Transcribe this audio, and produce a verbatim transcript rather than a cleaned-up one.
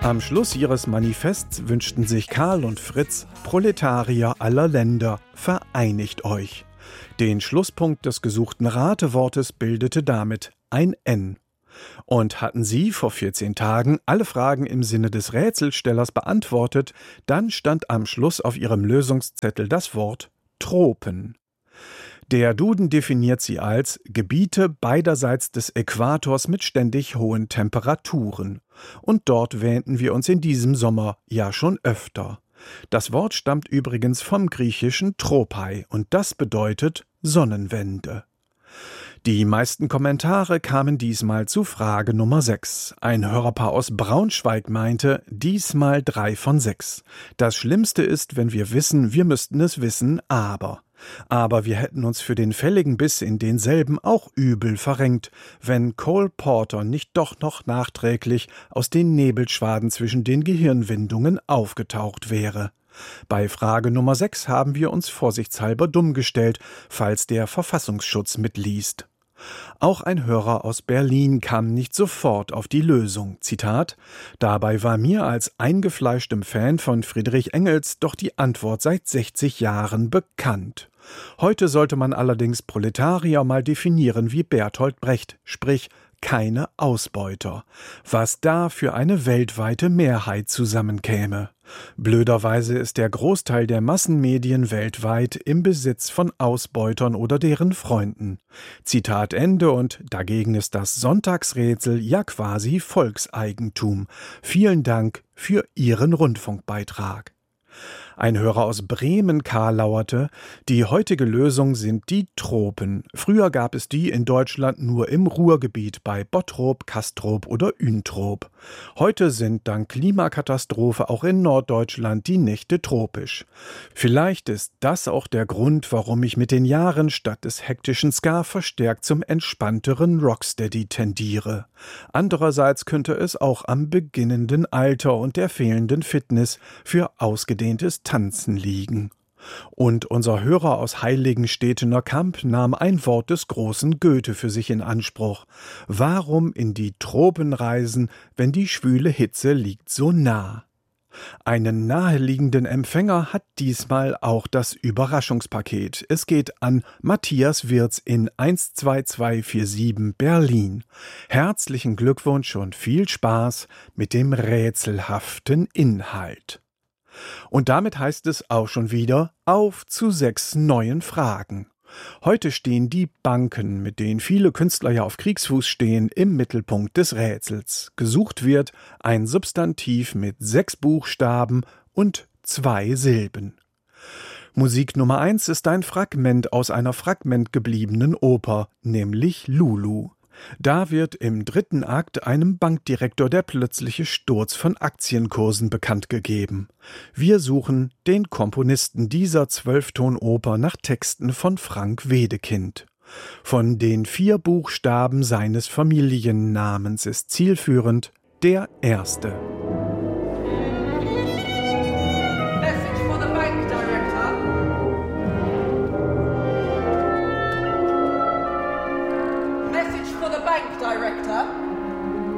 Am Schluss ihres Manifests wünschten sich Karl und Fritz, Proletarier aller Länder, vereinigt euch. Den Schlusspunkt des gesuchten Ratewortes bildete damit ein N. Und hatten sie vor vierzehn Tagen alle Fragen im Sinne des Rätselstellers beantwortet, dann stand am Schluss auf ihrem Lösungszettel das Wort Tropen. Der Duden definiert sie als Gebiete beiderseits des Äquators mit ständig hohen Temperaturen. Und dort wähnten wir uns in diesem Sommer ja schon öfter. Das Wort stammt übrigens vom griechischen Tropai und das bedeutet Sonnenwende. Die meisten Kommentare kamen diesmal zu Frage Nummer sechs. Ein Hörerpaar aus Braunschweig meinte, diesmal drei von sechs. Das Schlimmste ist, wenn wir wissen, wir müssten es wissen, aber. Aber wir hätten uns für den fälligen Biss in denselben auch übel verrenkt, wenn Cole Porter nicht doch noch nachträglich aus den Nebelschwaden zwischen den Gehirnwindungen aufgetaucht wäre. Bei Frage Nummer sechs haben wir uns vorsichtshalber dumm gestellt, falls der Verfassungsschutz mitliest. Auch ein Hörer aus Berlin kam nicht sofort auf die Lösung. Zitat: Dabei war mir als eingefleischtem Fan von Friedrich Engels doch die Antwort seit sechzig Jahren bekannt. Heute sollte man allerdings Proletarier mal definieren wie Bertolt Brecht, sprich keine Ausbeuter. Was da für eine weltweite Mehrheit zusammenkäme. Blöderweise ist der Großteil der Massenmedien weltweit im Besitz von Ausbeutern oder deren Freunden. Zitat Ende, und dagegen ist das Sonntagsrätsel ja quasi Volkseigentum. Vielen Dank für Ihren Rundfunkbeitrag. Ein Hörer aus Bremen karlauerte, die heutige Lösung sind die Tropen. Früher gab es die in Deutschland nur im Ruhrgebiet bei Bottrop, Castrop oder Üntrop. Heute sind dank Klimakatastrophe auch in Norddeutschland die Nächte tropisch. Vielleicht ist das auch der Grund, warum ich mit den Jahren statt des hektischen Ska verstärkt zum entspannteren Rocksteady tendiere. Andererseits könnte es auch am beginnenden Alter und der fehlenden Fitness für ausgedehntes Tanzen liegen. Und unser Hörer aus Heiligenstetener Kamp nahm ein Wort des großen Goethe für sich in Anspruch. Warum in die Tropen reisen, wenn die schwüle Hitze liegt so nah? Einen naheliegenden Empfänger hat diesmal auch das Überraschungspaket. Es geht an Matthias Wirz in eins zwei zwei vier sieben Berlin. Herzlichen Glückwunsch und viel Spaß mit dem rätselhaften Inhalt. Und damit heißt es auch schon wieder auf zu sechs neuen Fragen. Heute stehen die Banken, mit denen viele Künstler ja auf Kriegsfuß stehen, im Mittelpunkt des Rätsels. Gesucht wird ein Substantiv mit sechs Buchstaben und zwei Silben. Musik Nummer eins ist ein Fragment aus einer fragmentgebliebenen Oper, nämlich Lulu. Da wird im dritten Akt einem Bankdirektor der plötzliche Sturz von Aktienkursen bekannt gegeben. Wir suchen den Komponisten dieser Zwölftonoper nach Texten von Frank Wedekind. Von den vier Buchstaben seines Familiennamens ist zielführend der erste.